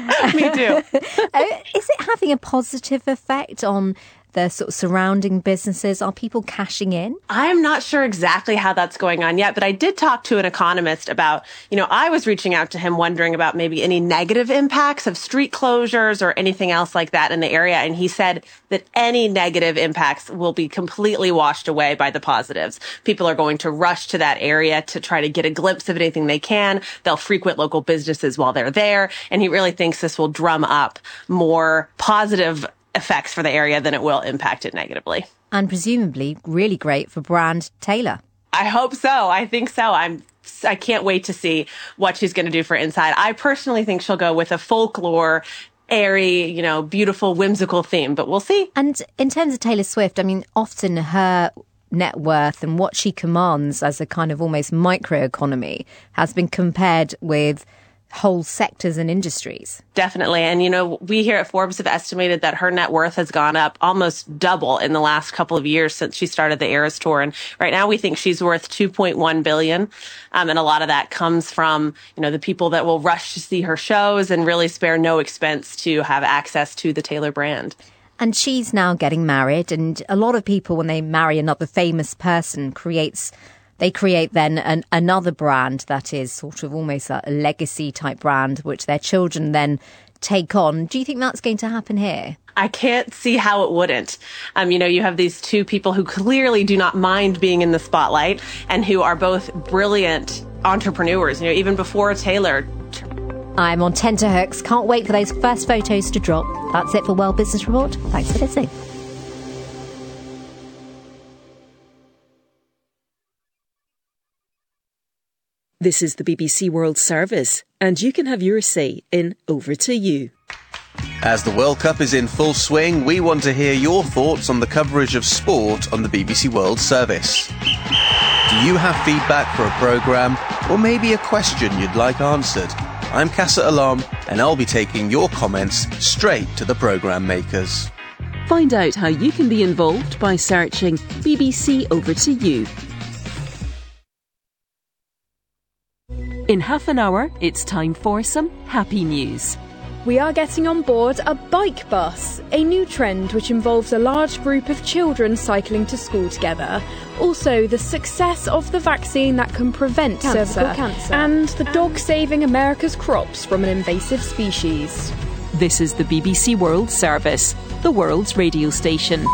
Me too. Is it having a positive effect on the sort of surrounding businesses? Are people cashing in? I'm not sure exactly how that's going on yet, but I did talk to an economist about, I was reaching out to him wondering about maybe any negative impacts of street closures or anything else like that in the area. And he said that any negative impacts will be completely washed away by the positives. People are going to rush to that area to try to get a glimpse of anything they can. They'll frequent local businesses while they're there. And he really thinks this will drum up more positive effects for the area than it will impact it negatively. And presumably really great for brand Taylor. I hope so. I think so. I can't wait to see what she's going to do for Inside. I personally think she'll go with a folklore, airy, beautiful, whimsical theme, but we'll see. And in terms of Taylor Swift, I mean, often her net worth and what she commands as a kind of almost microeconomy has been compared with whole sectors and industries. Definitely. And, we here at Forbes have estimated that her net worth has gone up almost double in the last couple of years since she started the Eras Tour. And right now we think she's worth $2.1 billion. And a lot of that comes from, the people that will rush to see her shows and really spare no expense to have access to the Taylor brand. And she's now getting married. And a lot of people, when they marry another famous person, they create then another brand that is sort of almost a legacy type brand, which their children then take on. Do you think that's going to happen here? I can't see how it wouldn't. You have these two people who clearly do not mind being in the spotlight and who are both brilliant entrepreneurs, even before Taylor. I'm on tenterhooks. Can't wait for those first photos to drop. That's it for World Business Report. Thanks for listening. This is the BBC World Service, and you can have your say in Over to You. As the World Cup is in full swing, we want to hear your thoughts on the coverage of sport on the BBC World Service. Do you have feedback for a programme, or maybe a question you'd like answered? I'm Casa Alam, and I'll be taking your comments straight to the programme makers. Find out how you can be involved by searching BBC Over to You. In half an hour, it's time for some happy news. We are getting on board a bike bus, a new trend which involves a large group of children cycling to school together. Also, the success of the vaccine that can prevent cervical cancer. And the dog saving America's crops from an invasive species. This is the BBC World Service, the world's radio station.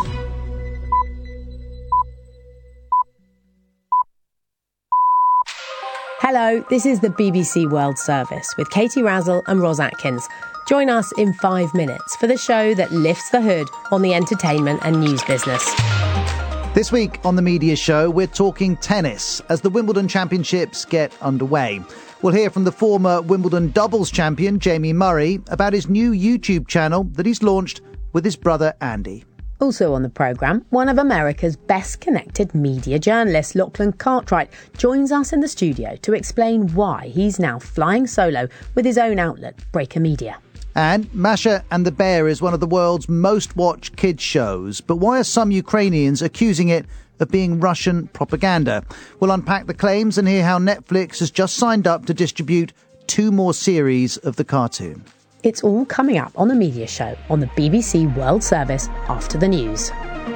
Hello, this is the BBC World Service with Katie Razzle and Ros Atkins. Join us in 5 minutes for the show that lifts the hood on the entertainment and news business. This week on the Media Show, we're talking tennis as the Wimbledon Championships get underway. We'll hear from the former Wimbledon doubles champion, Jamie Murray, about his new YouTube channel that he's launched with his brother Andy. Also on the programme, one of America's best connected media journalists, Lachlan Cartwright, joins us in the studio to explain why he's now flying solo with his own outlet, Breaker Media. And Masha and the Bear is one of the world's most watched kids shows, but why are some Ukrainians accusing it of being Russian propaganda? We'll unpack the claims and hear how Netflix has just signed up to distribute 2 more series of the cartoon. It's all coming up on the Media Show on the BBC World Service after the news.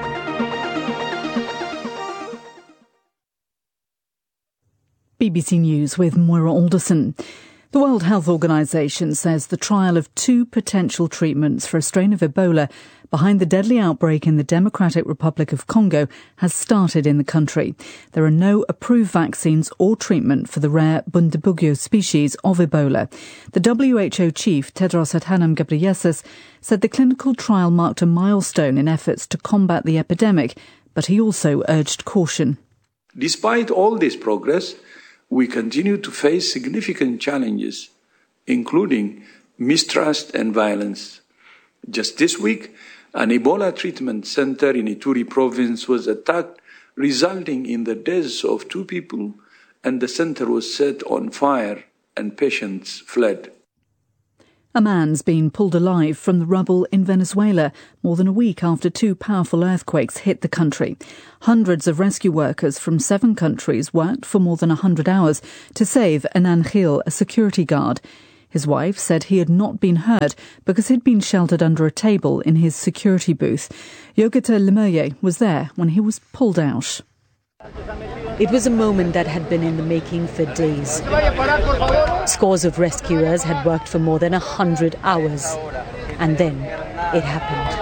BBC News with Moira Alderson. The World Health Organization says the trial of 2 potential treatments for a strain of Ebola behind the deadly outbreak in the Democratic Republic of Congo has started in the country. There are no approved vaccines or treatment for the rare Bundibugyo species of Ebola. The WHO chief, Tedros Adhanom Ghebreyesus, said the clinical trial marked a milestone in efforts to combat the epidemic, but he also urged caution. Despite all this progress, we continue to face significant challenges, including mistrust and violence. Just this week, an Ebola treatment center in Ituri province was attacked, resulting in the deaths of 2 people, and the center was set on fire and patients fled. A man's been pulled alive from the rubble in Venezuela more than a week after 2 powerful earthquakes hit the country. Hundreds of rescue workers from 7 countries worked for more than 100 hours to save Anangil, a security guard. His wife said he had not been hurt because he'd been sheltered under a table in his security booth. Yogita Lemerrier was there when he was pulled out. It was a moment that had been in the making for days. Scores of rescuers had worked for more than 100 hours. And then it happened.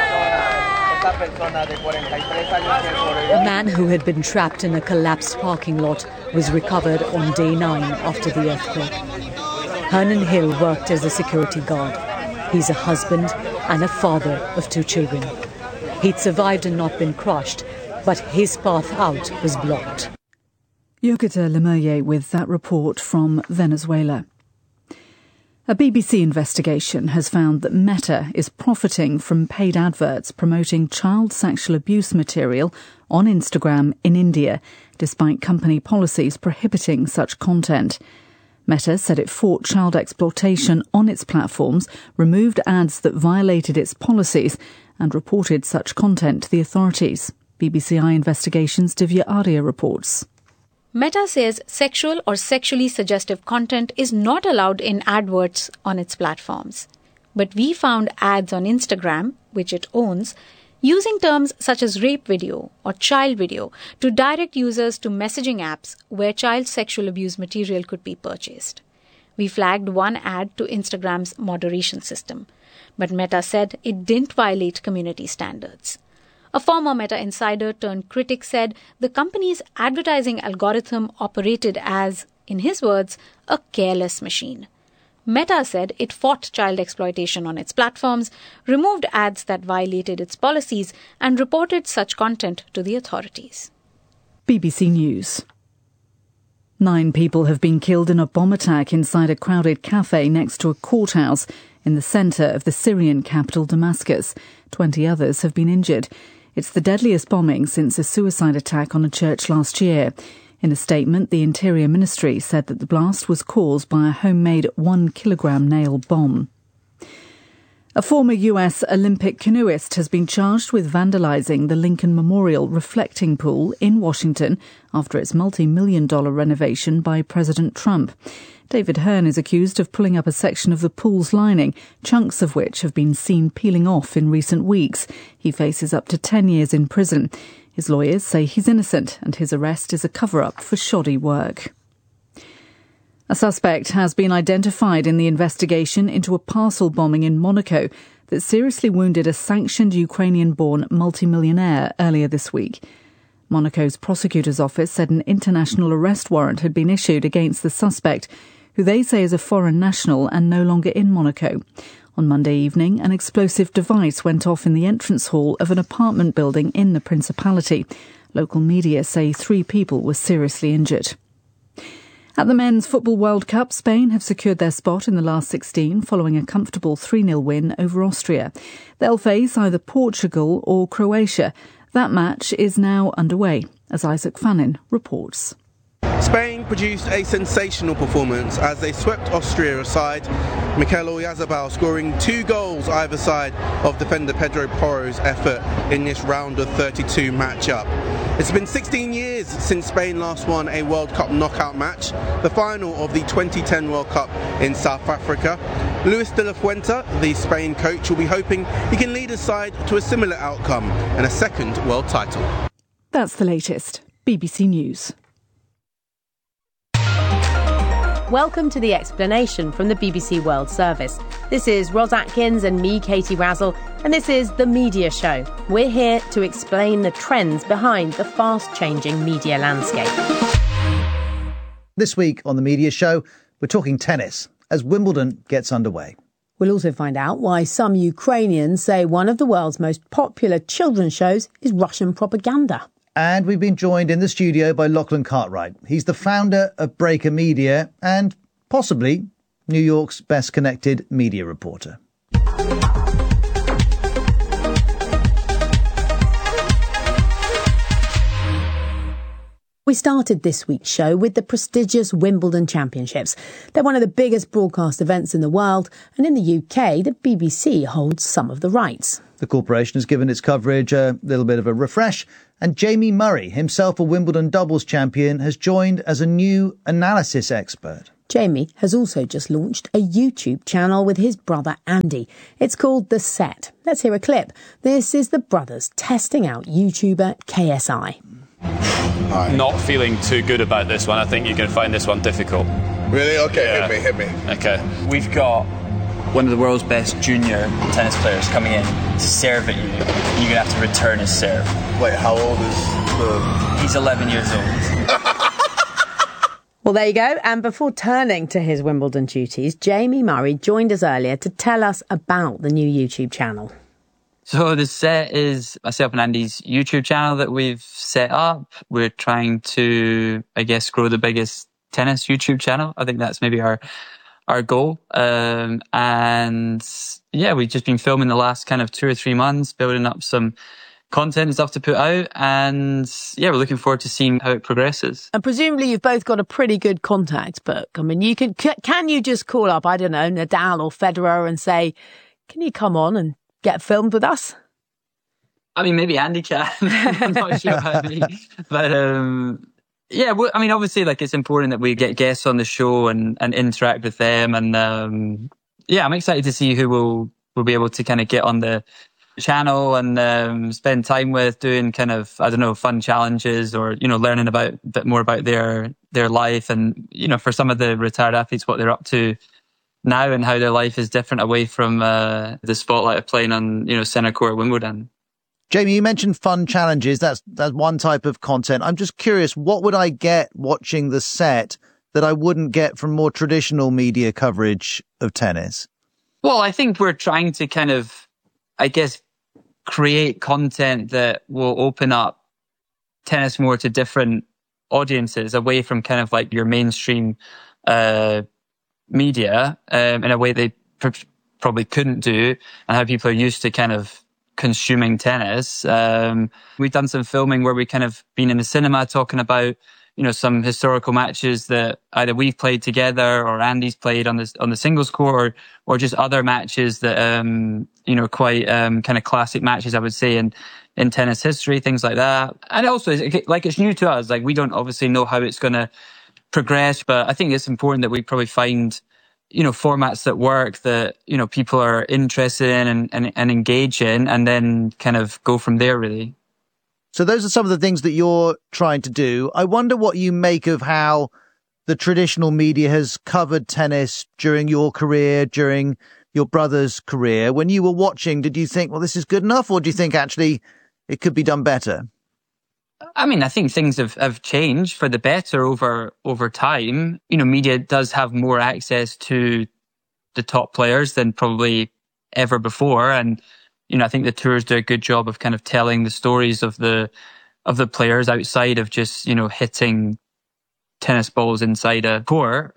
A man who had been trapped in a collapsed parking lot was recovered on day 9 after the earthquake. Hernan Hill worked as a security guard. He's a husband and a father of 2 children. He'd survived and not been crushed, but his path out was blocked. Yogita Lemerrier with that report from Venezuela. A BBC investigation has found that Meta is profiting from paid adverts promoting child sexual abuse material on Instagram in India, despite company policies prohibiting such content. Meta said it fought child exploitation on its platforms, removed ads that violated its policies, and reported such content to the authorities. BBC iInvestigation's Divya Arya reports. Meta says sexual or sexually suggestive content is not allowed in adverts on its platforms. But we found ads on Instagram, which it owns, using terms such as rape video or child video to direct users to messaging apps where child sexual abuse material could be purchased. We flagged one ad to Instagram's moderation system, but Meta said it didn't violate community standards. A former Meta insider turned critic said the company's advertising algorithm operated as, in his words, a careless machine. Meta said it fought child exploitation on its platforms, removed ads that violated its policies, and reported such content to the authorities. BBC News. 9 people have been killed in a bomb attack inside a crowded cafe next to a courthouse in the centre of the Syrian capital Damascus. 20 others have been injured. It's the deadliest bombing since a suicide attack on a church last year. In a statement, the Interior Ministry said that the blast was caused by a homemade 1-kilogram nail bomb. A former US Olympic canoeist has been charged with vandalising the Lincoln Memorial reflecting pool in Washington after its multi-million-dollar renovation by President Trump. David Hearn is accused of pulling up a section of the pool's lining, chunks of which have been seen peeling off in recent weeks. He faces up to 10 years in prison. His lawyers say he's innocent and his arrest is a cover-up for shoddy work. A suspect has been identified in the investigation into a parcel bombing in Monaco that seriously wounded a sanctioned Ukrainian-born multimillionaire earlier this week. Monaco's prosecutor's office said an international arrest warrant had been issued against the suspect, who they say is a foreign national and no longer in Monaco. On Monday evening, an explosive device went off in the entrance hall of an apartment building in the Principality. Local media say 3 people were seriously injured. At the Men's Football World Cup, Spain have secured their spot in the last 16 following a comfortable 3-0 win over Austria. They'll face either Portugal or Croatia. That match is now underway, as Isaac Fannin reports. Spain produced a sensational performance as they swept Austria aside, Mikel Oyarzabal scoring 2 goals either side of defender Pedro Porro's effort in this round of 32 matchup. It's been 16 years since Spain last won a World Cup knockout match, the final of the 2010 World Cup in South Africa. Luis de la Fuente, the Spain coach, will be hoping he can lead his side to a similar outcome and a second world title. That's the latest. BBC News. Welcome to The Explanation from the BBC World Service. This is Ros Atkins and me, Katie Razzle, and this is The Media Show. We're here to explain the trends behind the fast-changing media landscape. This week on The Media Show, we're talking tennis as Wimbledon gets underway. We'll also find out why some Ukrainians say one of the world's most popular children's shows is Russian propaganda. And we've been joined in the studio by Lachlan Cartwright. He's the founder of Breaker Media and possibly New York's best connected media reporter. We started this week's show with the prestigious Wimbledon Championships. They're one of the biggest broadcast events in the world, and in the UK, the BBC holds some of the rights. The corporation has given its coverage a little bit of a refresh, and Jamie Murray, himself a Wimbledon doubles champion, has joined as a new analysis expert. Jamie has also just launched a YouTube channel with his brother Andy. It's called The Set. Let's hear a clip. This is the brothers testing out YouTuber KSI. Not feeling too good about this one. I think you're going to find this one difficult. Really? Okay, hit me. Okay. We've got one of the world's best junior tennis players coming in to serve at you. You're going to have to return his serve. Wait, how old is He's 11 years old. Well, there you go. And before turning to his Wimbledon duties, Jamie Murray joined us earlier to tell us about the new YouTube channel. So The Set is myself and Andy's YouTube channel that we've set up. We're trying to, I guess, grow the biggest tennis YouTube channel. I think that's maybe our goal. And yeah, we've just been filming the last kind of 2 or 3 months, building up some content and stuff to put out, and yeah, we're looking forward to seeing how it progresses. And presumably you've both got a pretty good contact book. I mean, can you just call up, I don't know, Nadal or Federer and say, can you come on and get filmed with us? I mean, maybe Andy can. I'm not sure about me. But yeah, I mean, obviously, like, it's important that we get guests on the show and interact with them. And yeah, I'm excited to see who we'll be able to kind of get on the channel and spend time with, doing kind of, I don't know, fun challenges, or, you know, learning a bit more about their life, and, you know, for some of the retired athletes, what they're up to now and how their life is different away from the spotlight of playing on, you know, centre court at Wimbledon. Jamie, you mentioned fun challenges. That's one type of content. I'm just curious, what would I get watching The Set that I wouldn't get from more traditional media coverage of tennis? Well, I think we're trying to kind of, I guess, create content that will open up tennis more to different audiences, away from kind of like your mainstream media, in a way they probably couldn't do, and how people are used to kind of consuming tennis. We've done some filming where we kind of been in the cinema talking about, you know, some historical matches that either we've played together or Andy's played on the singles court, or just other matches that, you know, quite kind of classic matches, I would say, in tennis history, things like that. And also, like, it's new to us. Like, we don't obviously know how it's going to progress, but I think it's important that we probably find, you know, formats that work, that, you know, people are interested in and engage in, and then kind of go from there, really. So those are some of the things that you're trying to do. I wonder what you make of how the traditional media has covered tennis during your career, during your brother's career. When you were watching, did you think, well, this is good enough, or do you think actually it could be done better? I mean, I think things have changed for the better over time. You know, media does have more access to the top players than probably ever before. And, you know, I think the tours do a good job of kind of telling the stories of the players outside of just, you know, hitting tennis balls inside a court.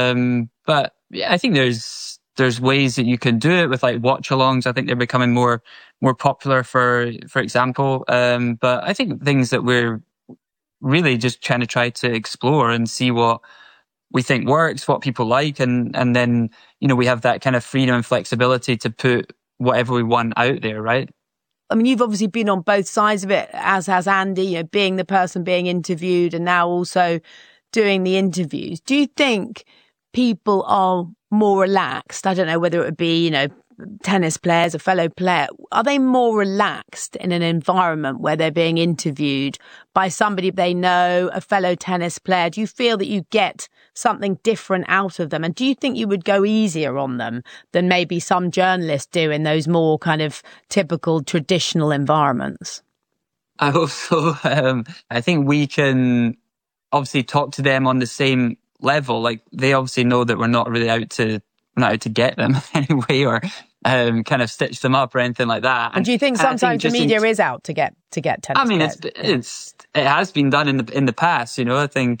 But yeah, I think there's ways that you can do it with, like, watch-alongs. I think they're becoming more popular, for example. But I think things that we're really just trying to try to explore and see what we think works, what people like, and then, you know, we have that kind of freedom and flexibility to put whatever we want out there, right? I mean, you've obviously been on both sides of it, as has Andy, you know, being the person being interviewed and now also doing the interviews. Do you think people are more relaxed? I don't know whether it would be, you know, tennis players, a fellow player. Are they more relaxed in an environment where they're being interviewed by somebody they know, a fellow tennis player? Do you feel that you get something different out of them? And do you think you would go easier on them than maybe some journalists do in those more kind of typical traditional environments? I hope so. I think we can obviously talk to them on the same level. Like, they obviously know that we're not really out to get them anyway, or kind of stitch them up or anything like that. And do you think sometimes the media is out to get tennis? I mean, it has been done in the past. You know, I think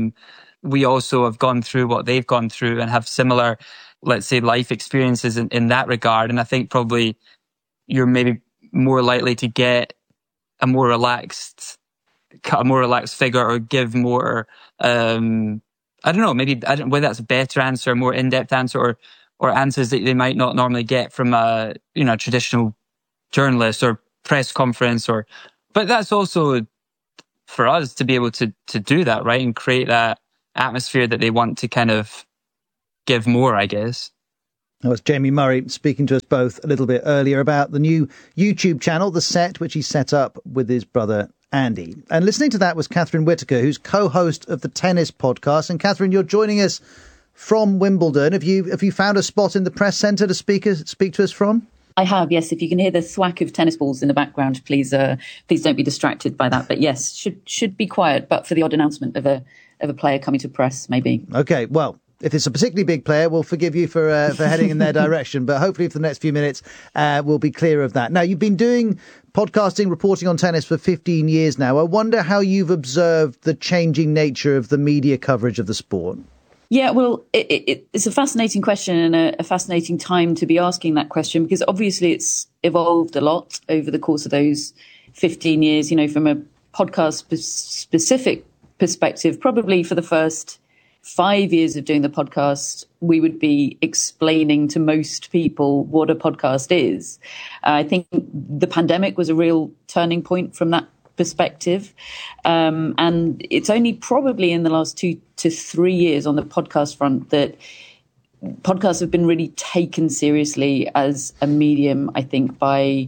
we also have gone through what they've gone through and have similar, let's say, life experiences in that regard. And I think probably you're maybe more likely to get a more relaxed figure, or give more, I don't know, whether that's a better answer, a more in-depth answer, or answers that they might not normally get from a, you know, traditional journalist or press conference, but that's also for us to be able to do that, right? And create that atmosphere that they want to kind of give more, I guess. That was Jamie Murray speaking to us both a little bit earlier about the new YouTube channel, The Set, which he set up with his brother Andy. And listening to that was Catherine Whitaker, who's co-host of the Tennis Podcast. And Catherine, you're joining us from Wimbledon. Have you found a spot in the press centre to speak to us from? I have, yes. If you can hear the thwack of tennis balls in the background, please don't be distracted by that. But yes, should be quiet, but for the odd announcement of a player coming to press, maybe. OK, well, if it's a particularly big player, we'll forgive you for heading in their direction. But hopefully for the next few minutes, we'll be clear of that. Now, you've been doing podcasting, reporting on tennis for 15 years now. I wonder how you've observed the changing nature of the media coverage of the sport. Yeah, well, it's a fascinating question and a fascinating time to be asking that question, because obviously it's evolved a lot over the course of those 15 years, from a podcast specific perspective. Probably for the first 5 years of doing the podcast, we would be explaining to most people what a podcast is. I think the pandemic was a real turning point from that perspective. And it's only probably in the last 2 to 3 years on the podcast front that podcasts have been really taken seriously as a medium, I think, by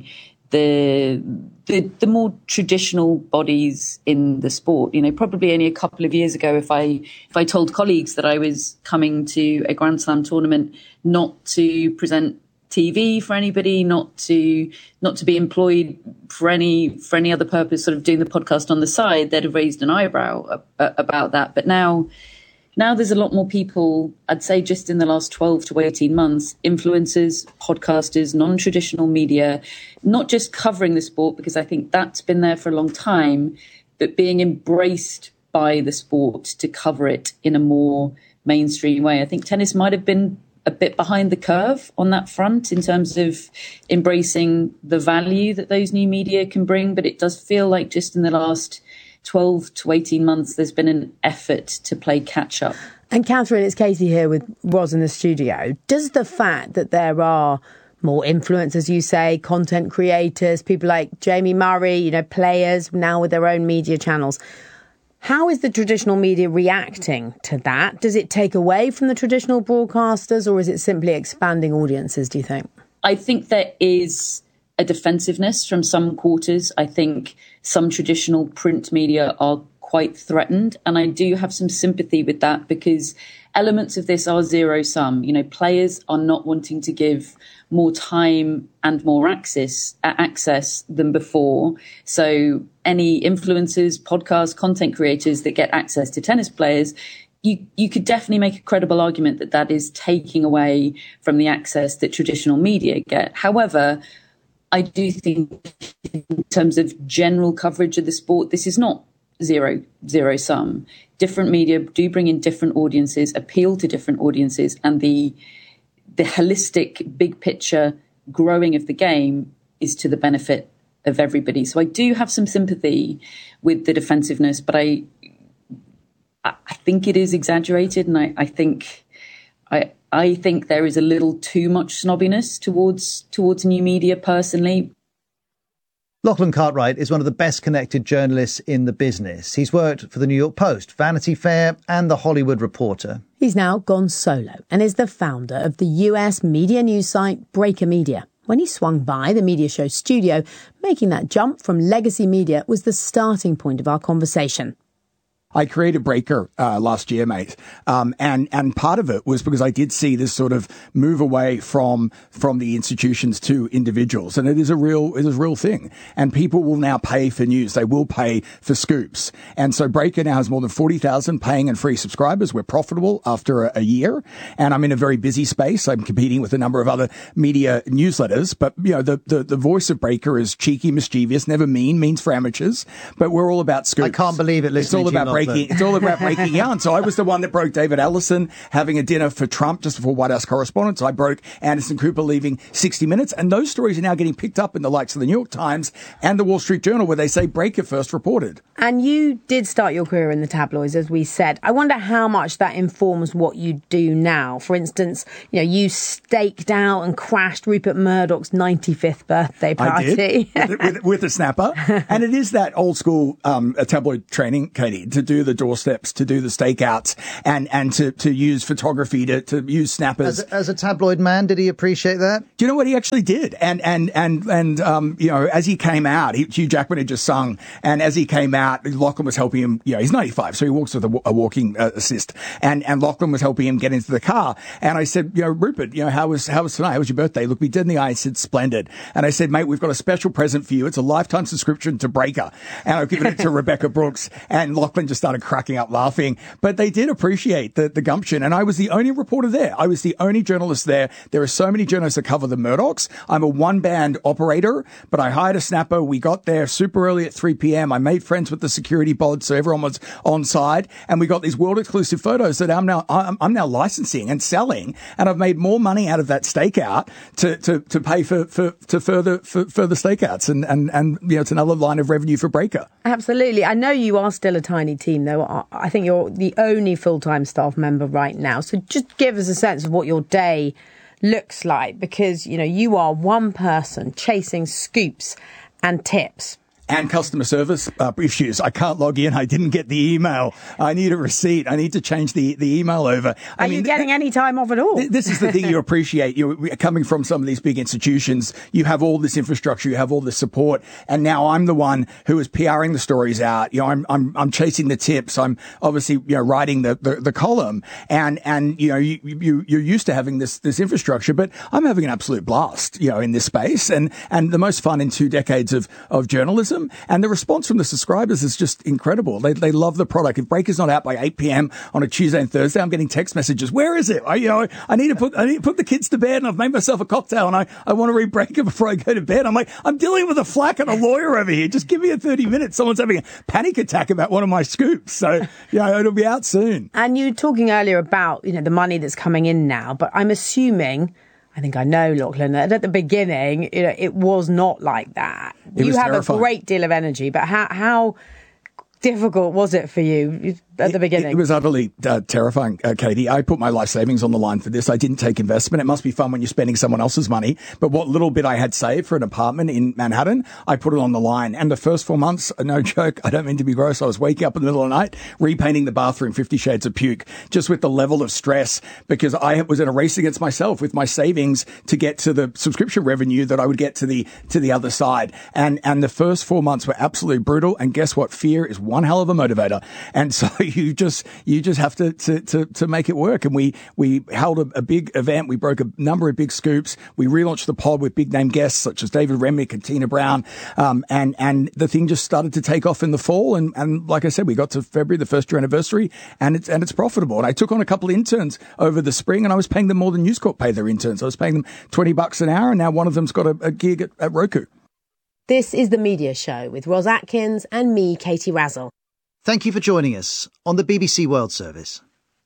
the more traditional bodies in the sport. Probably only a couple of years ago, if I told colleagues that I was coming to a Grand Slam tournament not to present TV for anybody, not to be employed for any other purpose, sort of doing the podcast on the side, they'd have raised an eyebrow about that. But now there's a lot more people, I'd say just in the last 12 to 18 months, influencers, podcasters, non-traditional media, not just covering the sport, because I think that's been there for a long time, but being embraced by the sport to cover it in a more mainstream way. I think tennis might have been a bit behind the curve on that front in terms of embracing the value that those new media can bring. But it does feel like just in the last 12 to 18 months, there's been an effort to play catch up. And Catherine, it's Katie here with Roz in the studio. Does the fact that there are more influencers, you say, content creators, people like Jamie Murray, players now with their own media channels, how is the traditional media reacting to that? Does it take away from the traditional broadcasters, or is it simply expanding audiences, do you think? I think there is a defensiveness from some quarters. I think some traditional print media are quite threatened, and I do have some sympathy with that, because elements of this are zero sum. Players are not wanting to give more time and more access than before. So any influencers, podcast content creators that get access to tennis players, you could definitely make a credible argument that is taking away from the access that traditional media get. However, I do think in terms of general coverage of the sport, this is not zero sum. Different media do bring in different audiences, appeal to different audiences, and the holistic big picture growing of the game is to the benefit of everybody. So I do have some sympathy with the defensiveness, but I think it is exaggerated, and I think there is a little too much snobbiness towards new media personally. Lachlan Cartwright is one of the best connected journalists in the business. He's worked for the New York Post, Vanity Fair and The Hollywood Reporter. He's now gone solo and is the founder of the US media news site Breaker Media. When he swung by the media show studio, making that jump from legacy media was the starting point of our conversation. I created Breaker last year, mate, and part of it was because I did see this sort of move away from the institutions to individuals, and it is a real thing. And people will now pay for news; they will pay for scoops. And so Breaker now has more than 40,000 paying and free subscribers. We're profitable after a year, and I'm in a very busy space. I'm competing with a number of other media newsletters, but the voice of Breaker is cheeky, mischievous, never means for amateurs. But we're all about scoops. I can't believe it. It's all about breaking. It's all about breaking yarn. So I was the one that broke David Ellison having a dinner for Trump just before White House Correspondents. I broke Anderson Cooper leaving 60 Minutes. And those stories are now getting picked up in the likes of the New York Times and the Wall Street Journal, where they say Breaker first reported. And you did start your career in the tabloids, as we said. I wonder how much that informs what you do now. For instance, you staked out and crashed Rupert Murdoch's 95th birthday party. I did, with a snapper. And it is that old school tabloid training, Katie, to do the doorsteps, to do the stakeouts, and to use photography, to use snappers. As a tabloid man, did he appreciate that? Do you know what he actually did? And as he came out, Hugh Jackman had just sung, and as he came out, Lachlan was helping him. He's 95, so he walks with a walking assist, and Lachlan was helping him get into the car. And I said, Rupert, how was tonight? How was your birthday? Looked me dead in the eye and said, splendid. And I said, mate, we've got a special present for you. It's a lifetime subscription to Breaker. And I've given it to Rebecca Brooks, and Lachlan just started cracking up laughing. But they did appreciate the gumption. And I was the only reporter there. I was the only journalist there. There are so many journalists that cover the Murdochs. I'm a one-band operator, but I hired a snapper. We got there super early at 3 p.m. I made friends with the security bod, so everyone was on side. And we got these world-exclusive photos that I'm now licensing and selling. And I've made more money out of that stakeout to pay for further stakeouts. And it's another line of revenue for Breaker. Absolutely. I know you are still a tiny team, though. I think you're the only full-time staff member right now. So just give us a sense of what your day looks like, because, you are one person chasing scoops and tips. And customer service issues. I can't log in. I didn't get the email. I need a receipt. I need to change the email over. Are you getting any time off at all? This is the thing you appreciate. You're coming from some of these big institutions. You have all this infrastructure. You have all this support. And now I'm the one who is PRing the stories out. I'm chasing the tips. I'm obviously, writing the column. And you're used to having this infrastructure, but I'm having an absolute blast, in this space, and the most fun in 2 decades of journalism. And the response from the subscribers is just incredible. They love the product. If Breaker's not out by 8 p.m. on a Tuesday and Thursday, I'm getting text messages. Where is it? I need to put the kids to bed, and I've made myself a cocktail, and I want to read Breaker before I go to bed. I'm like, I'm dealing with a flack and a lawyer over here. Just give me 30 minutes. Someone's having a panic attack about one of my scoops. So, it'll be out soon. And you were talking earlier about, the money that's coming in now, but I'm assuming, I think I know, Lachlan, that at the beginning, it was not like that. You have terrifying. A great deal of energy, but how difficult was it for you at the beginning? It was utterly terrifying, Katie. I put my life savings on the line for this. I didn't take investment. It must be fun when you're spending someone else's money. But what little bit I had saved for an apartment in Manhattan, I put it on the line. And the first 4 months, no joke, I don't mean to be gross, I was waking up in the middle of the night, repainting the bathroom 50 shades of puke, just with the level of stress, because I was in a race against myself with my savings to get to the subscription revenue that I would get to the other side. And the first 4 months were absolutely brutal. And guess what? Fear is one hell of a motivator. And so you just have to make it work. And we held a big event. We broke a number of big scoops. We relaunched the pod with big name guests such as David Remnick and Tina Brown. And the thing just started to take off in the fall. And like I said, we got to February, the first year anniversary, and it's profitable. And I took on a couple of interns over the spring, and I was paying them more than News Corp paid their interns. I was paying them $20 an hour, and now one of them's got a gig at Roku. This is The Media Show with Ros Atkins and me, Katie Razzle. Thank you for joining us on the BBC World Service.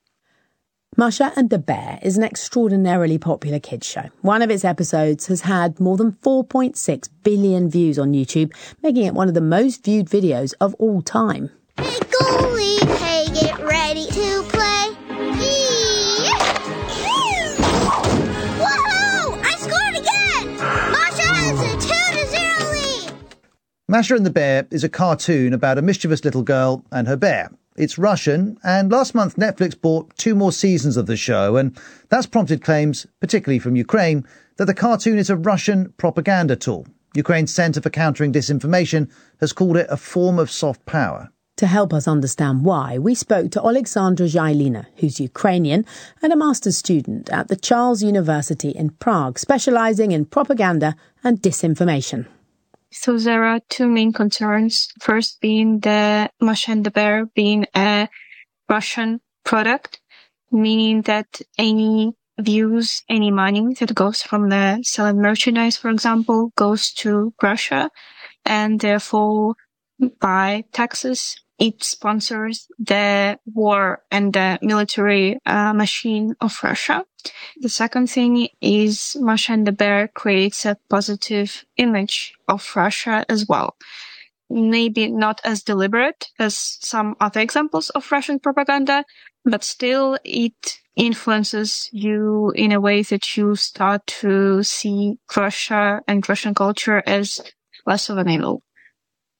Masha and the Bear is an extraordinarily popular kids show. One of its episodes has had more than 4.6 billion views on YouTube, making it one of the most viewed videos of all time. Hey, goalie, hey, get ready to play. Whoa! I scored again! Masha has a 2-0 lead. Masha and the Bear is a cartoon about a mischievous little girl and her bear. It's Russian, and last month Netflix bought 2 more seasons of the show, and that's prompted claims, particularly from Ukraine, that the cartoon is a Russian propaganda tool. Ukraine's Centre for Countering Disinformation has called it a form of soft power. To help us understand why, we spoke to Alexandra Zhailina, who's Ukrainian and a master's student at the Charles University in Prague, specialising in propaganda and disinformation. So there are 2 main concerns. First being the Masha and the Bear being a Russian product, meaning that any views, any money that goes from the selling merchandise, for example, goes to Russia, and therefore by taxes, it sponsors the war and the military machine of Russia. The second thing is Masha and the Bear creates a positive image of Russia as well. Maybe not as deliberate as some other examples of Russian propaganda, but still it influences you in a way that you start to see Russia and Russian culture as less of an evil.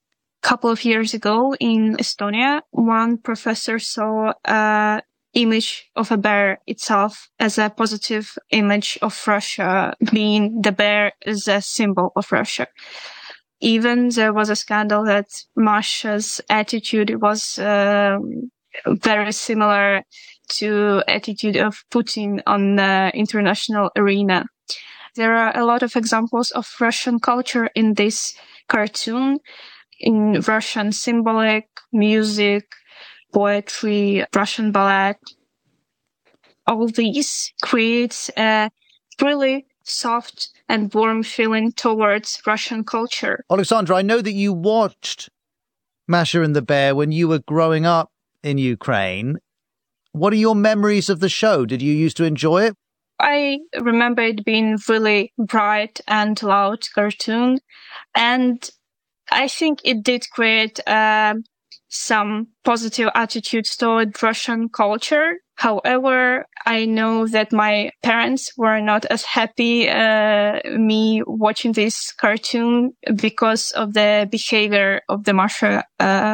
couple of years ago in Estonia, one professor saw a image of a bear itself as a positive image of Russia, being the bear is a symbol of Russia. Even there was a scandal that Masha's attitude was very similar to attitude of Putin on the international arena. There are a lot of examples of Russian culture in this cartoon, in Russian symbolic, music, poetry, Russian ballet. All these creates a really soft and warm feeling towards Russian culture. Alexandra, I know that you watched Masha and the Bear when you were growing up in Ukraine. What are your memories of the show? Did you used to enjoy it? I remember it being really bright and loud cartoon, and I think it did create some positive attitudes toward Russian culture. However, I know that my parents were not as happy me watching this cartoon because of the behavior of the Masha,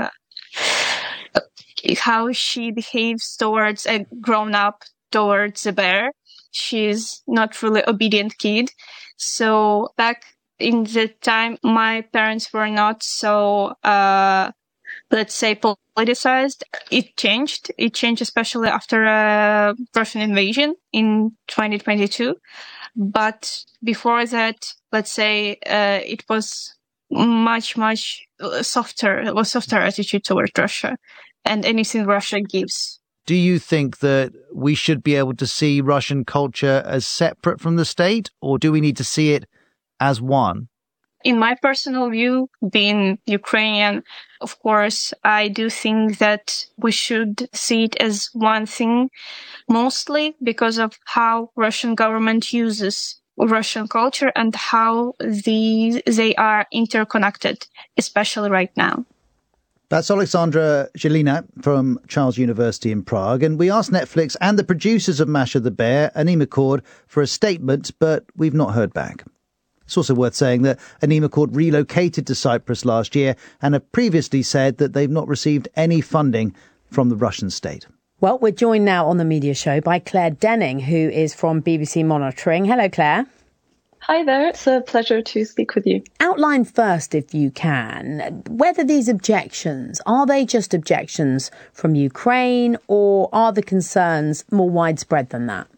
how she behaves towards a grown-up, towards a bear. She's not really obedient kid. So back in the time, my parents were not so, let's say, politicized. It changed. It changed especially after a Russian invasion in 2022. But before that, let's say, it was much softer attitude toward Russia and anything Russia gives. Do you think that we should be able to see Russian culture as separate from the state, or do we need to see it as one? In my personal view, being Ukrainian, of course, I do think that we should see it as one thing, mostly because of how Russian government uses Russian culture and how they are interconnected, especially right now. That's Alexandra Jelena from Charles University in Prague. And we asked Netflix and the producers of Masha the Bear, Ani McCord, for a statement, but we've not heard back. It's also worth saying that Ani McCord relocated to Cyprus last year and have previously said that they've not received any funding from the Russian state. Well, we're joined now on the media show by Claire Denning, who is from BBC Monitoring. Hello, Claire. Hi there, it's a pleasure to speak with you. Outline first, if you can, whether these objections, are they just objections from Ukraine or are the concerns more widespread than that?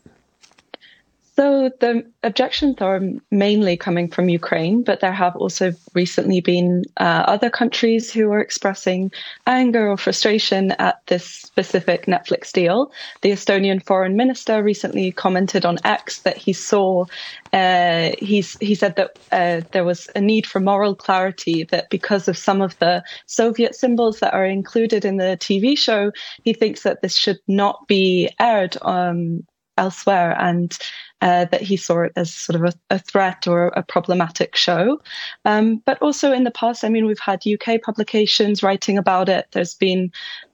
So the objections are mainly coming from Ukraine, but there have also recently been other countries who are expressing anger or frustration at this specific Netflix deal. The Estonian foreign minister recently commented on X that he saw, he said that there was a need for moral clarity, that because of some of the Soviet symbols that are included in the TV show, he thinks that this should not be aired elsewhere, and that he saw it as sort of a threat or a problematic show. But also in the past, I mean, we've had UK publications writing about it. There's been,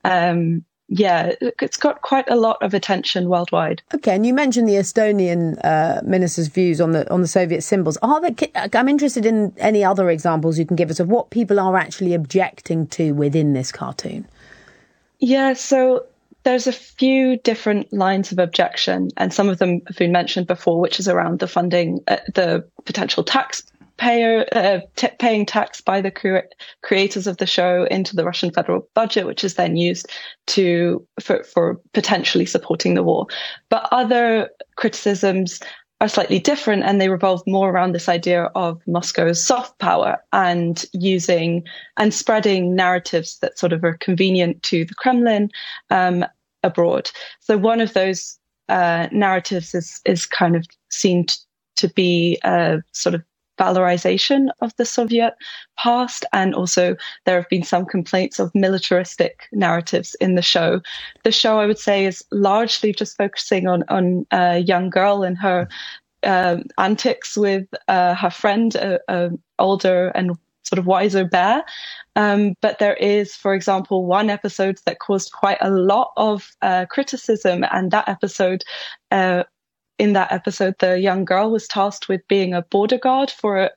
it's got quite a lot of attention worldwide. Okay, and you mentioned the Estonian minister's views on the Soviet symbols. I'm interested in any other examples you can give us of what people are actually objecting to within this cartoon. Yeah, so there's a few different lines of objection, and some of them have been mentioned before, which is around the funding, the potential taxpayer paying tax by the creators of the show into the Russian federal budget, which is then used for potentially supporting the war. But other criticisms are slightly different, and they revolve more around this idea of Moscow's soft power and using and spreading narratives that sort of are convenient to the Kremlin abroad. So one of those narratives is kind of seen to be a sort of valorization of the Soviet past, and also there have been some complaints of militaristic narratives in the show. The show, I would say, is largely just focusing on a young girl and her antics with her friend, an older and sort of wiser bear. But there is, for example, one episode that caused quite a lot of criticism, and that episode, in that episode, the young girl was tasked with being a border guard for a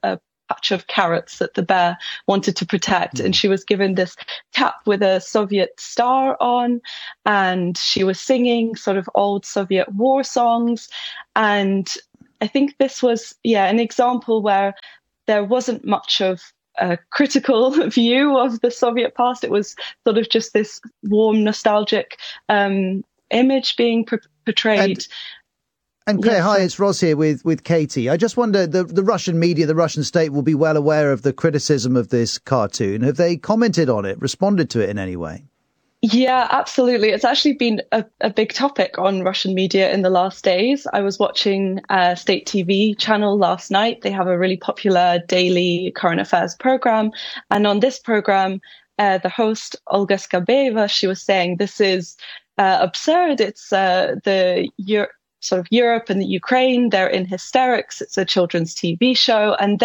patch of carrots that the bear wanted to protect. And she was given this cap with a Soviet star on, and she was singing sort of old Soviet war songs. And I think this was, an example where there wasn't much of a critical view of the Soviet past. It was sort of just this warm, nostalgic image being portrayed. And Claire, hi, it's Ross here with Katie. I just wonder, the Russian media, the Russian state will be well aware of the criticism of this cartoon. Have they commented on it, responded to it in any way? Yeah, absolutely. It's actually been a big topic on Russian media in the last days. I was watching a state TV channel last night. They have a really popular daily current affairs program. And on this program, the host, Olga Skabeva, she was saying this is absurd. It's sort of Europe and the Ukraine, they're in hysterics. It's a children's TV show. And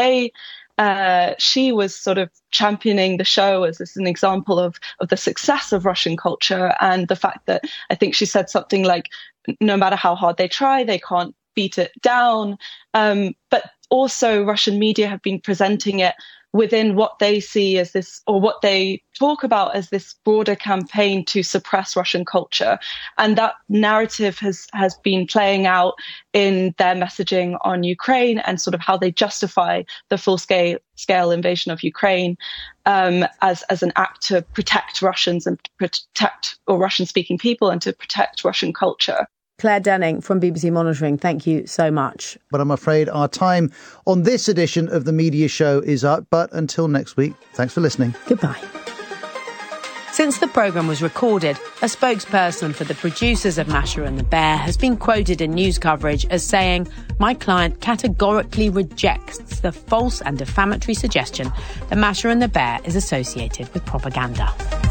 she was sort of championing the show as an example of the success of Russian culture, and the fact that, I think she said something like, no matter how hard they try, they can't beat it down. But also Russian media have been presenting it within what they see as this, or what they talk about as this broader campaign to suppress Russian culture. And that narrative has been playing out in their messaging on Ukraine, and sort of how they justify the full scale invasion of Ukraine as an act to protect Russians and protect, or Russian speaking people, and to protect Russian culture. Claire Denning from BBC Monitoring, thank you so much. But I'm afraid our time on this edition of The Media Show is up. But until next week, thanks for listening. Goodbye. Since the programme was recorded, a spokesperson for the producers of Masha and the Bear has been quoted in news coverage as saying, "My client categorically rejects the false and defamatory suggestion that Masha and the Bear is associated with propaganda."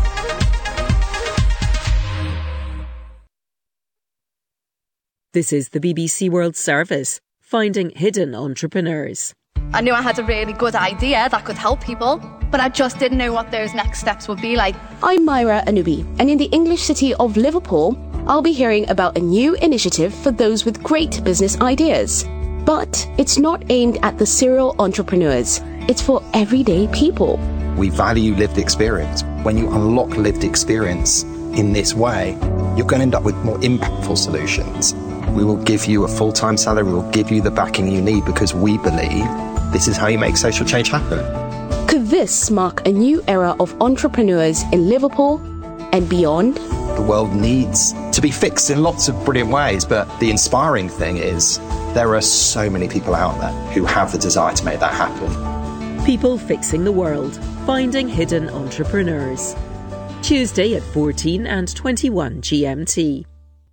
This is the BBC World Service, finding hidden entrepreneurs. I knew I had a really good idea that could help people, but I just didn't know what those next steps would be like. I'm Myra Anubi, and in the English city of Liverpool, I'll be hearing about a new initiative for those with great business ideas. But it's not aimed at the serial entrepreneurs. It's for everyday people. We value lived experience. When you unlock lived experience in this way, you're going to end up with more impactful solutions. We will give you a full-time salary. We will give you the backing you need, because we believe this is how you make social change happen. Could this mark a new era of entrepreneurs in Liverpool and beyond? The world needs to be fixed in lots of brilliant ways, but the inspiring thing is there are so many people out there who have the desire to make that happen. People fixing the world, finding hidden entrepreneurs. Tuesday at 14 and 21 GMT.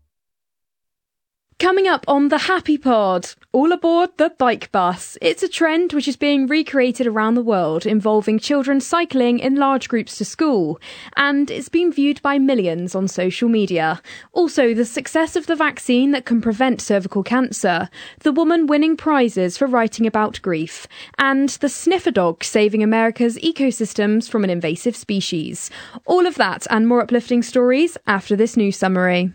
Coming up on the Happy Pod, all aboard the bike bus. It's a trend which is being recreated around the world, involving children cycling in large groups to school, and it's been viewed by millions on social media. Also, the success of the vaccine that can prevent cervical cancer, the woman winning prizes for writing about grief, and the sniffer dog saving America's ecosystems from an invasive species. All of that and more uplifting stories after this news summary.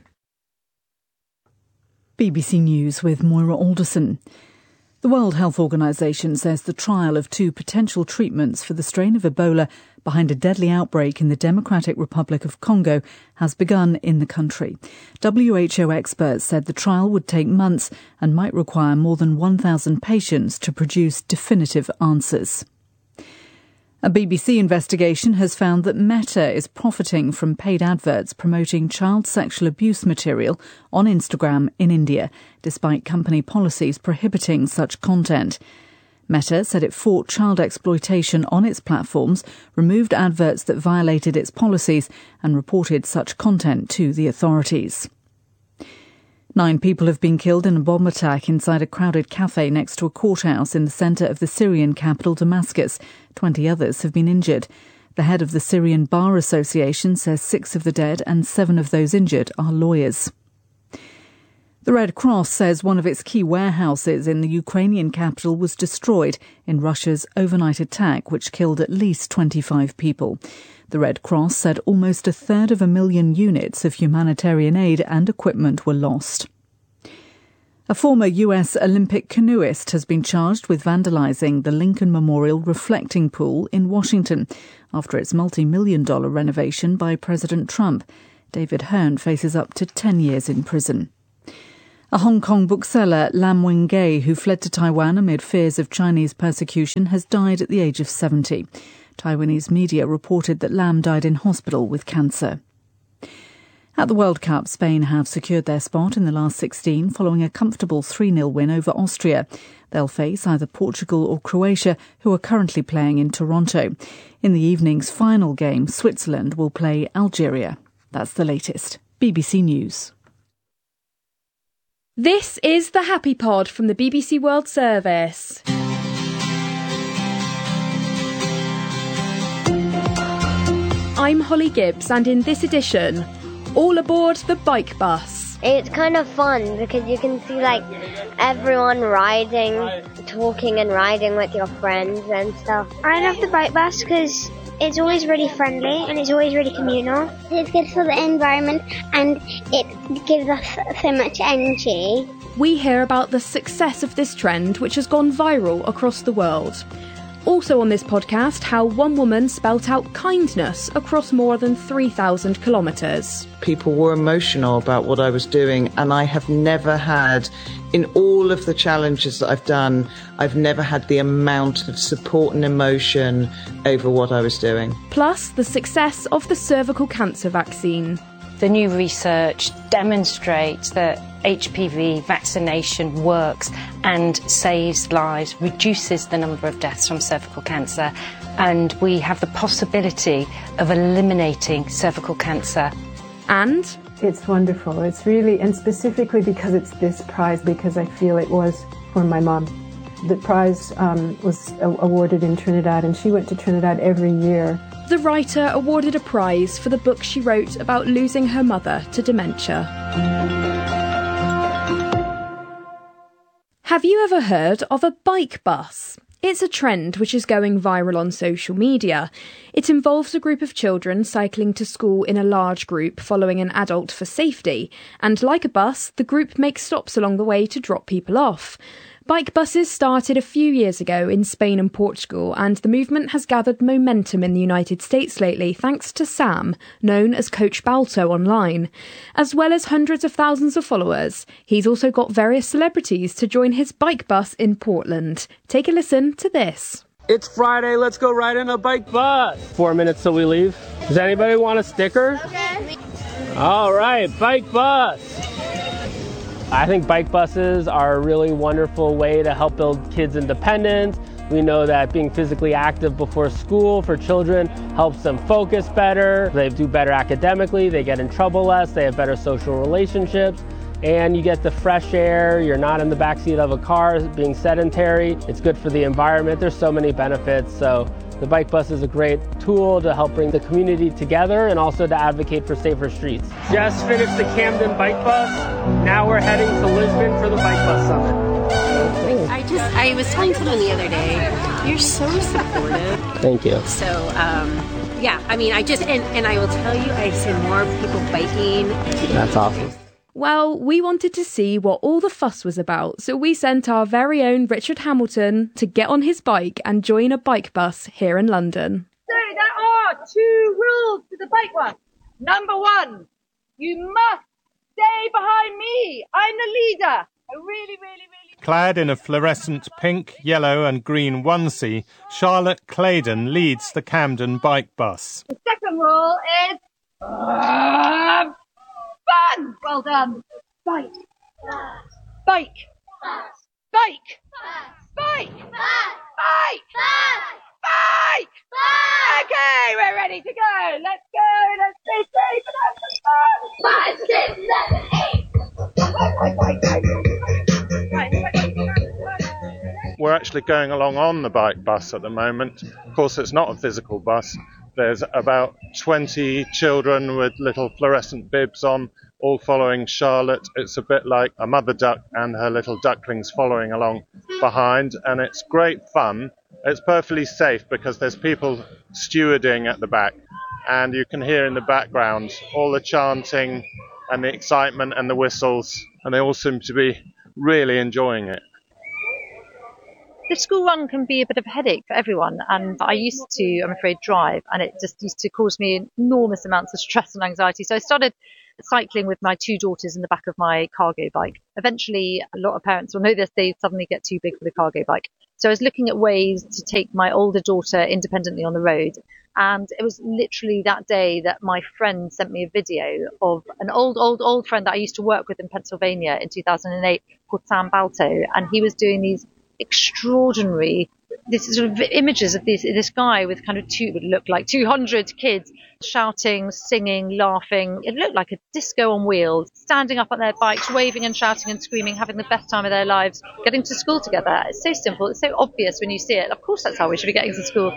BBC News with Moira Alderson. The World Health Organization says the trial of 2 potential treatments for the strain of Ebola behind a deadly outbreak in the Democratic Republic of Congo has begun in the country. WHO experts said the trial would take months and might require more than 1,000 patients to produce definitive answers. A BBC investigation has found that Meta is profiting from paid adverts promoting child sexual abuse material on Instagram in India, despite company policies prohibiting such content. Meta said it fought child exploitation on its platforms, removed adverts that violated its policies, and reported such content to the authorities. 9 people have been killed in a bomb attack inside a crowded cafe next to a courthouse in the centre of the Syrian capital, Damascus. 20 others have been injured. The head of the Syrian Bar Association says 6 of the dead and 7 of those injured are lawyers. The Red Cross says one of its key warehouses in the Ukrainian capital was destroyed in Russia's overnight attack, which killed at least 25 people. The Red Cross said almost 1/3 of a million units of humanitarian aid and equipment were lost. A former US Olympic canoeist has been charged with vandalising the Lincoln Memorial reflecting pool in Washington after its multi-million-dollar renovation by President Trump. David Hearn faces up to 10 years in prison. A Hong Kong bookseller, Lam Wing-gay, who fled to Taiwan amid fears of Chinese persecution, has died at the age of 70. Taiwanese media reported that Lam died in hospital with cancer. At the World Cup, Spain have secured their spot in the last 16 following a comfortable 3-0 win over Austria. They'll face either Portugal or Croatia, who are currently playing in Toronto. In the evening's final game, Switzerland will play Algeria. That's the latest. BBC News. This is the Happy Pod from the BBC World Service. I'm Holly Gibbs, and in this edition, all aboard the bike bus. It's kind of fun because you can see everyone riding, talking and riding with your friends and stuff. I love the bike bus because it's always really friendly and it's always really communal. It's good for the environment and it gives us so much energy. We hear about the success of this trend, which has gone viral across the world. Also on this podcast, how one woman spelt out kindness across more than 3,000 kilometres. People were emotional about what I was doing, and I have never had, in all of the challenges that I've done, I've never had the amount of support and emotion over what I was doing. Plus, the success of the cervical cancer vaccine. The new research demonstrates that HPV vaccination works and saves lives, reduces the number of deaths from cervical cancer, and we have the possibility of eliminating cervical cancer. And it's wonderful. It's really, and specifically because it's this prize, because I feel it was for my mom. The prize was awarded in Trinidad, and she went to Trinidad every year. The writer awarded a prize for the book she wrote about losing her mother to dementia. Have you ever heard of a bike bus? It's a trend which is going viral on social media. It involves a group of children cycling to school in a large group following an adult for safety. And like a bus, the group makes stops along the way to drop people off. Bike buses started a few years ago in Spain and Portugal, and the movement has gathered momentum in the United States lately thanks to Sam, known as Coach Balto online. As well as hundreds of thousands of followers, he's also got various celebrities to join his bike bus in Portland. Take a listen to this. It's Friday, let's go ride in a bike bus. 4 minutes till we leave. Does anybody want a sticker? Okay. All right, bike bus. I think bike buses are a really wonderful way to help build kids' independence. We know that being physically active before school for children helps them focus better. They do better academically, they get in trouble less, they have better social relationships, and you get the fresh air. You're not in the backseat of a car being sedentary. It's good for the environment. There's so many benefits. So the bike bus is a great tool to help bring the community together and also to advocate for safer streets. Just finished the Camden bike bus. Now we're heading to Lisbon for the bike bus summit. I was telling someone the other day, you're so supportive. Thank you. So, and I will tell you, I see more people biking. That's awesome. Well, we wanted to see what all the fuss was about, so we sent our very own Richard Hamilton to get on his bike and join a bike bus here in London. So there are 2 rules to the bike bus. Number 1, you must stay behind me. I'm the leader. I really. Clad in a fluorescent pink, yellow and green onesie, Charlotte Claydon leads the Camden bike bus. The second rule is fun. Well done. Bike. Bike. Bike. Bike. Bike. Bike. Okay, we're ready to go. Let's go. Let's stay safe and have some fun. 5, 6, 7, 8. We're actually going along on the bike bus at the moment. Of course, it's not a physical bus. There's about 20 children with little fluorescent bibs on, all following Charlotte. It's a bit like a mother duck and her little ducklings following along behind, and it's great fun. It's perfectly safe because there's people stewarding at the back, and you can hear in the background all the chanting and the excitement and the whistles, and they all seem to be really enjoying it. The school run can be a bit of a headache for everyone, and I used to, I'm afraid, drive, and it just used to cause me enormous amounts of stress and anxiety. So I started cycling with my two daughters in the back of my cargo bike. Eventually, a lot of parents will know this, they suddenly get too big for the cargo bike. So I was looking at ways to take my older daughter independently on the road. And it was literally that day that my friend sent me a video of an old friend that I used to work with in Pennsylvania in 2008 called Sam Balto. And he was doing these extraordinary sort of images of this guy with kind of would look like 200 kids shouting, singing, laughing. It looked like a disco on wheels, standing up on their bikes, waving and shouting and screaming, having the best time of their lives, getting to school together. It's so simple. It's so obvious when you see it. Of course, that's how we should be getting to school.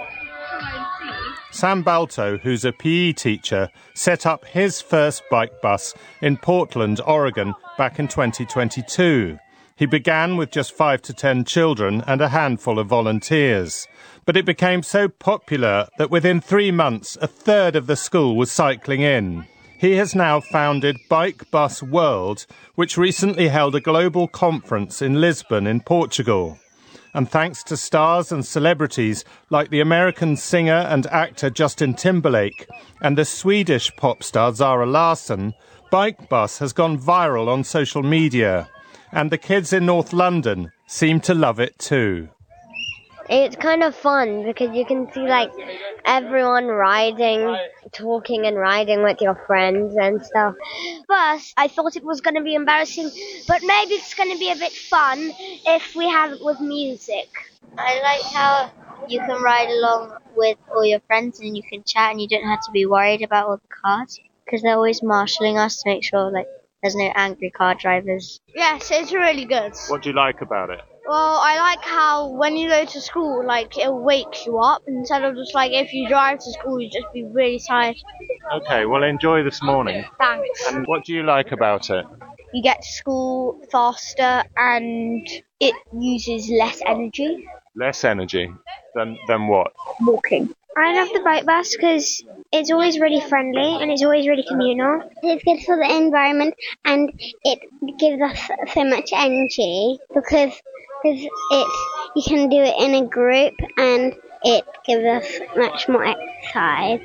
Sam Balto, who's a PE teacher, set up his first bike bus in Portland, Oregon, back in 2022. He began with just 5 to 10 children and a handful of volunteers. But it became so popular that within 3 months, a third of the school was cycling in. He has now founded Bike Bus World, which recently held a global conference in Lisbon in Portugal. And thanks to stars and celebrities like the American singer and actor Justin Timberlake and the Swedish pop star Zara Larsson, Bike Bus has gone viral on social media. And the kids in North London seem to love it too. It's kind of fun because you can see like everyone riding, talking and riding with your friends and stuff. First, I thought it was going to be embarrassing, but maybe it's going to be a bit fun if we have it with music. I like how you can ride along with all your friends and you can chat and you don't have to be worried about all the cars because they're always marshalling us to make sure there's no angry car drivers. Yes, it's really good. What do you like about it? Well, I like how when you go to school, it wakes you up instead of just if you drive to school, you just be really tired. Okay, well, enjoy this morning. Thanks. And what do you like about it? You get to school faster and it uses less energy. Less energy than what? Walking. I love the bike bus because it's always really friendly and it's always really communal. It's good for the environment and it gives us so much energy because you can do it in a group and it gives us much more exercise.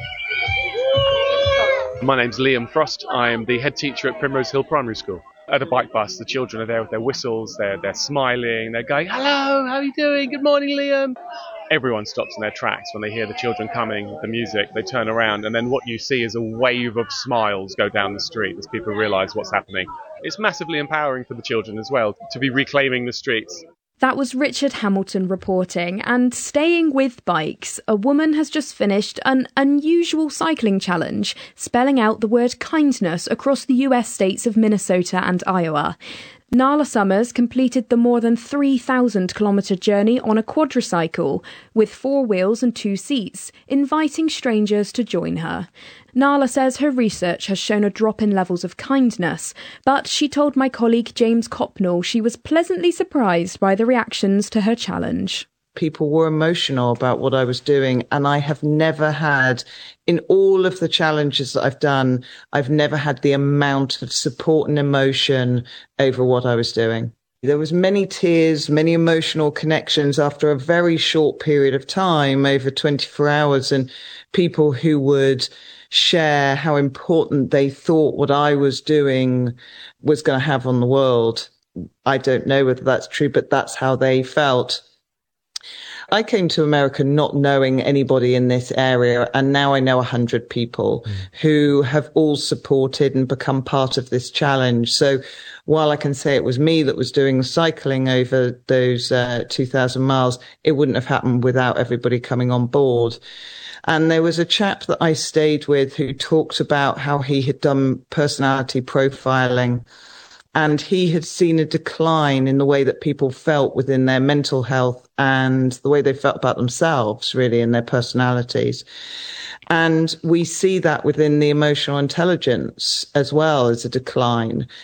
My name's Liam Frost. I'm the head teacher at Primrose Hill Primary School. At a bike bus, the children are there with their whistles, they're smiling, they're going, "Hello, how are you doing? Good morning, Liam." Everyone stops in their tracks when they hear the children coming, the music, they turn around, and then what you see is a wave of smiles go down the street as people realise what's happening. It's massively empowering for the children as well to be reclaiming the streets. That was Richard Hamilton reporting. And staying with bikes, a woman has just finished an unusual cycling challenge, spelling out the word kindness across the US states of Minnesota and Iowa. Nala Summers completed the more than 3,000-kilometre journey on a quadricycle with 4 wheels and 2 seats, inviting strangers to join her. Nala says her research has shown a drop in levels of kindness, but she told my colleague James Copnall she was pleasantly surprised by the reactions to her challenge. People were emotional about what I was doing, and I have never had, in all of the challenges that I've done, I've never had the amount of support and emotion over what I was doing. There was many tears, many emotional connections after a very short period of time, over 24 hours, and people who would share how important they thought what I was doing was going to have on the world. I don't know whether that's true, but that's how they felt. I came to America not knowing anybody in this area, and now I know 100 people who have all supported and become part of this challenge. So while I can say it was me that was doing the cycling over those 2,000 miles, it wouldn't have happened without everybody coming on board. And there was a chap that I stayed with who talked about how he had done personality profiling, and he had seen a decline in the way that people felt within their mental health and the way they felt about themselves, really, in their personalities. And we see that within the emotional intelligence as well as a decline.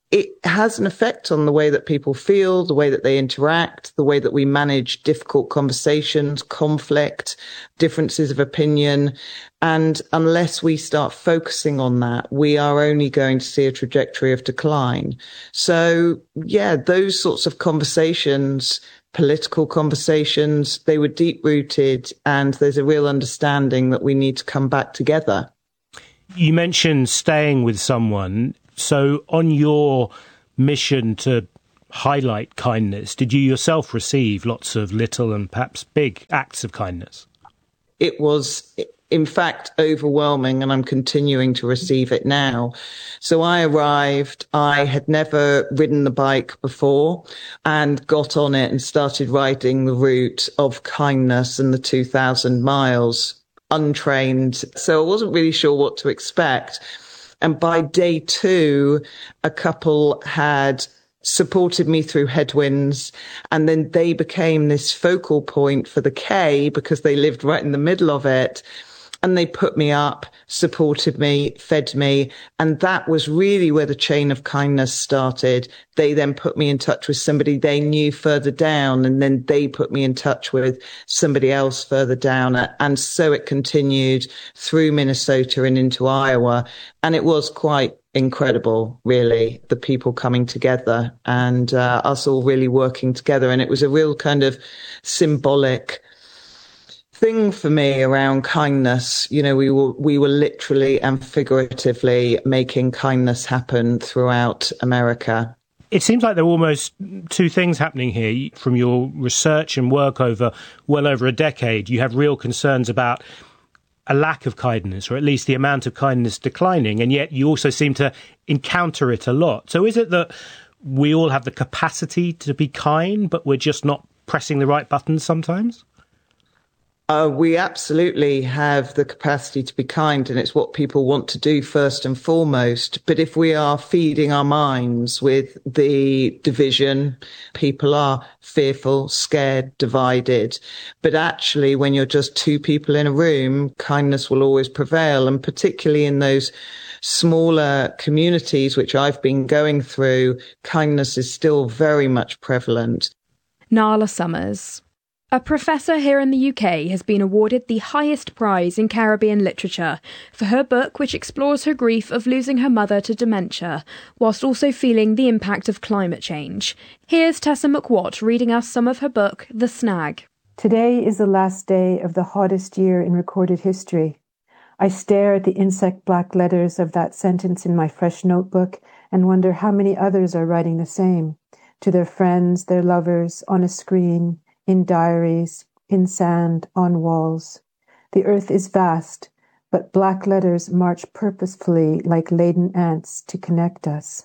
it has an effect on the way that people feel, the way that they interact, the way that we manage difficult conversations, conflict, differences of opinion. And unless we start focusing on that, we are only going to see a trajectory of decline. So, yeah, those sorts of conversations, political conversations, they were deep rooted, and there's a real understanding that we need to come back together. You mentioned staying with someone. So on your mission to highlight kindness, did you yourself receive lots of little and perhaps big acts of kindness? It was, in fact, overwhelming, and I'm continuing to receive it now. So I arrived, I had never ridden the bike before, and got on it and started riding the route of kindness and the 2,000 miles untrained. So I wasn't really sure what to expect. And by day 2, a couple had supported me through headwinds, and then they became this focal point for the K because they lived right in the middle of it. And they put me up, supported me, fed me. And that was really where the chain of kindness started. They then put me in touch with somebody they knew further down. And then they put me in touch with somebody else further down. And so it continued through Minnesota and into Iowa. And it was quite incredible, really, the people coming together and us all really working together. And it was a real kind of symbolic thing for me around kindness. You know, we were literally and figuratively making kindness happen throughout America. It seems like there are almost two things happening here. From your research and work over well over a decade, you have real concerns about a lack of kindness, or at least the amount of kindness declining, and yet you also seem to encounter it a lot. So is it that we all have the capacity to be kind, but we're just not pressing the right buttons sometimes? We absolutely have the capacity to be kind, and it's what people want to do first and foremost. But if we are feeding our minds with the division, people are fearful, scared, divided. But actually, when you're just two people in a room, kindness will always prevail. And particularly in those smaller communities, which I've been going through, kindness is still very much prevalent. Nala Summers. A professor here in the UK has been awarded the highest prize in Caribbean literature for her book, which explores her grief of losing her mother to dementia, whilst also feeling the impact of climate change. Here's Tessa McWatt reading us some of her book, The Snag. Today is the last day of the hottest year in recorded history. I stare at the insect black letters of that sentence in my fresh notebook and wonder how many others are writing the same, to their friends, their lovers, on a screen, in diaries, in sand, on walls. The earth is vast, but black letters march purposefully like laden ants to connect us.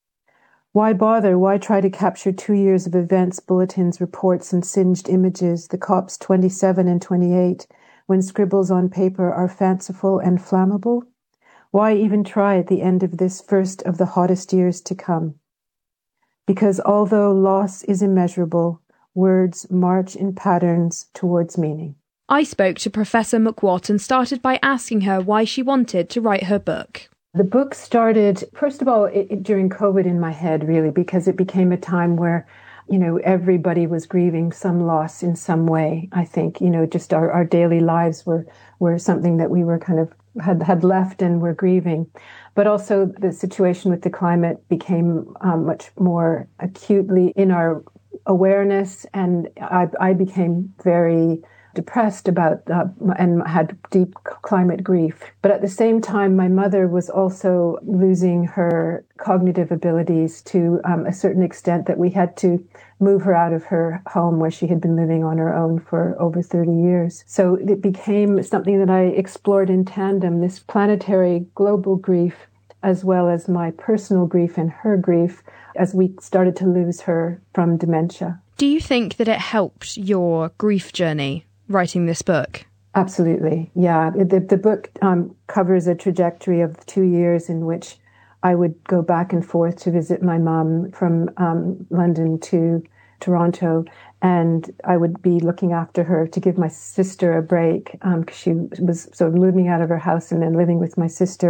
Why bother? Why try to capture 2 years of events, bulletins, reports, and singed images, the COPs 27 and 28, when scribbles on paper are fanciful and flammable? Why even try at the end of this first of the hottest years to come? Because although loss is immeasurable, words march in patterns towards meaning. I spoke to Professor McWatt and started by asking her why she wanted to write her book. The book started, first of all, during COVID in my head, really, because it became a time where, everybody was grieving some loss in some way. I think, just our daily lives were something that we were kind of had left and were grieving. But also the situation with the climate became much more acutely in our awareness, and I became very depressed about and had deep climate grief. But at the same time, my mother was also losing her cognitive abilities to a certain extent that we had to move her out of her home where she had been living on her own for over 30 years. So it became something that I explored in tandem, this planetary global grief, as well as my personal grief and her grief, as we started to lose her from dementia. Do you think that it helped your grief journey, writing this book? Absolutely, yeah. The book covers a trajectory of 2 years in which I would go back and forth to visit my mom from London to Toronto, and I would be looking after her to give my sister a break, because she was sort of moving out of her house and then living with my sister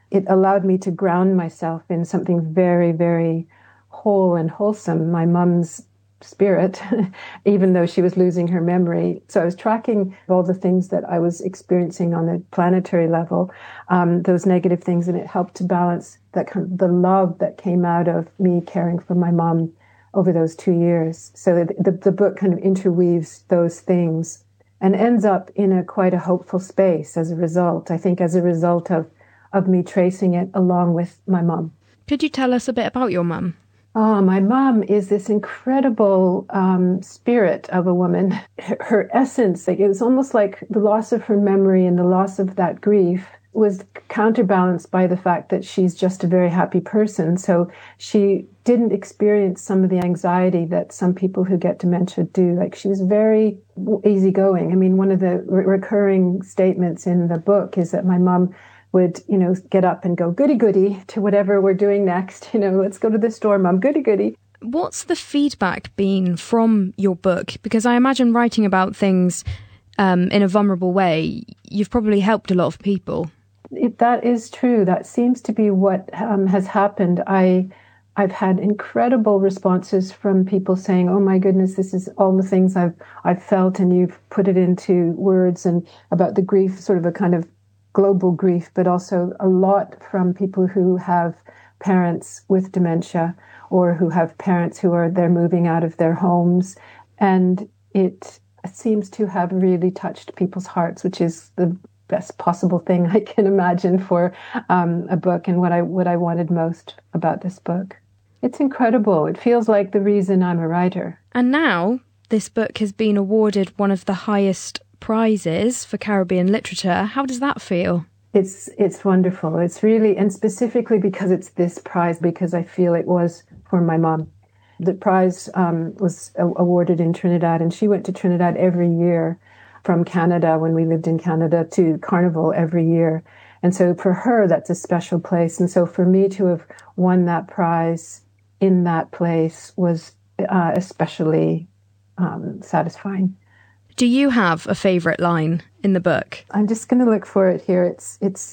it allowed me to ground myself in something very, very whole and wholesome, my mum's spirit, even though she was losing her memory. So I was tracking all the things that I was experiencing on a planetary level, those negative things, and it helped to balance that kind of the love that came out of me caring for my mum over those 2 years. So the book kind of interweaves those things and ends up in quite a hopeful space as a result, I think, as a result of me tracing it along with my mum. Could you tell us a bit about your mum? Oh, my mom is this incredible spirit of a woman. Her essence, it was almost like the loss of her memory and the loss of that grief was counterbalanced by the fact that she's just a very happy person. So she didn't experience some of the anxiety that some people who get dementia do. Like, she was very easygoing. I mean, one of the recurring statements in the book is that my mom would, get up and go goody goody to whatever we're doing next. Let's go to the store, Mum, goody goody. What's the feedback been from your book? Because I imagine writing about things in a vulnerable way, you've probably helped a lot of people. That is true. That seems to be what has happened. I've had incredible responses from people saying, "Oh my goodness, this is all the things I've felt, and you've put it into words," and about the grief, sort of a kind of global grief, but also a lot from people who have parents with dementia or who have parents they're moving out of their homes. And it seems to have really touched people's hearts, which is the best possible thing I can imagine for a book, and what I wanted most about this book. It's incredible. It feels like the reason I'm a writer. And now this book has been awarded one of the highest prizes for Caribbean literature. How does that feel? It's wonderful. It's really, and specifically because it's this prize, because I feel it was for my mom. The prize was awarded in Trinidad, and she went to Trinidad every year from Canada when we lived in Canada to Carnival every year. And so for her, that's a special place. And so for me to have won that prize in that place was especially satisfying. Do you have a favourite line in the book? I'm just going to look for it here. It's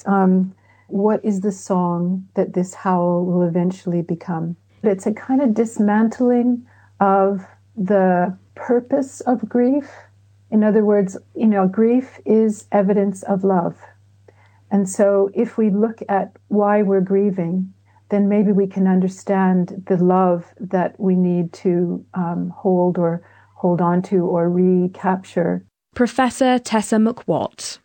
what is the song that this howl will eventually become? It's a kind of dismantling of the purpose of grief. In other words, grief is evidence of love. And so if we look at why we're grieving, then maybe we can understand the love that we need to hold on to or recapture. Professor Tessa McWatt.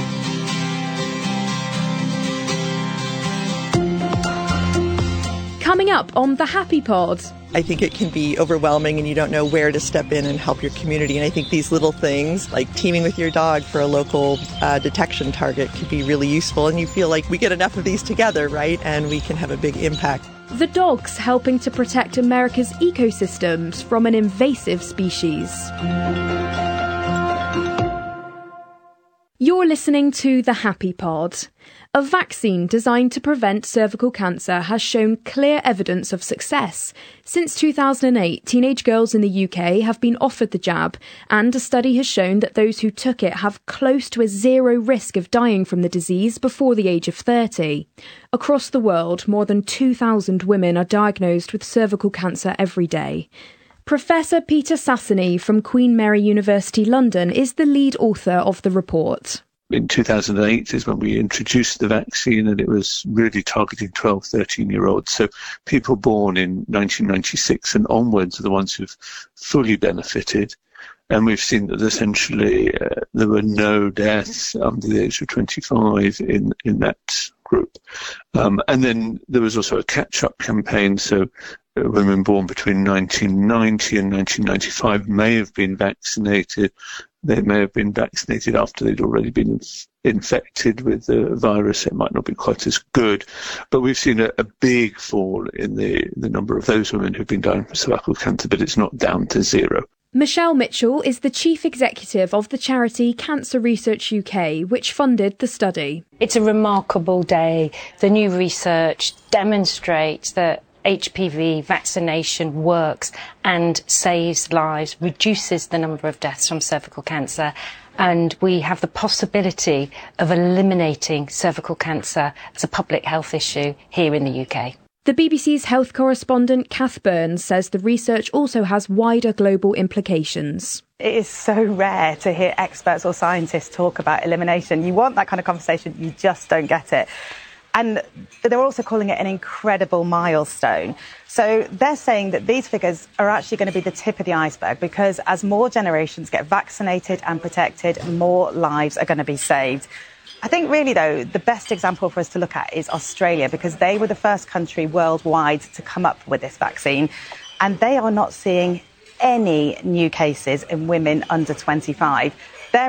Coming up on The Happy Pod. I think it can be overwhelming and you don't know where to step in and help your community. And I think these little things, like teaming with your dog for a local detection target, could be really useful. And you feel like we get enough of these together, right? And we can have a big impact. The dogs helping to protect America's ecosystems from an invasive species. You're listening to The Happy Pod. A vaccine designed to prevent cervical cancer has shown clear evidence of success. Since 2008, teenage girls in the UK have been offered the jab, and a study has shown that those who took it have close to a zero risk of dying from the disease before the age of 30. Across the world, more than 2,000 women are diagnosed with cervical cancer every day. Professor Peter Sassany from Queen Mary University London is the lead author of the report. In 2008 is when we introduced the vaccine, and it was really targeting 12, 13-year-olds. So people born in 1996 and onwards are the ones who've fully benefited. And we've seen that essentially there were no deaths under the age of 25 in that group. And then there was also a catch-up campaign. So women born between 1990 and 1995 may have been vaccinated. They may have been vaccinated after they'd already been infected with the virus. It might not be quite as good. But we've seen a big fall in the number of those women who've been dying from cervical cancer, but it's not down to zero. Michelle Mitchell is the chief executive of the charity Cancer Research UK, which funded the study. It's a remarkable day. The new research demonstrates that HPV vaccination works and saves lives, reduces the number of deaths from cervical cancer, and we have the possibility of eliminating cervical cancer as a public health issue here in the UK. The BBC's health correspondent Kath Burns says the research also has wider global implications. It is so rare to hear experts or scientists talk about elimination. You want that kind of conversation, you just don't get it. And they're also calling it an incredible milestone. So they're saying that these figures are actually going to be the tip of the iceberg, because as more generations get vaccinated and protected, more lives are going to be saved. I think really, though, the best example for us to look at is Australia, because they were the first country worldwide to come up with this vaccine. And they are not seeing any new cases in women under 25.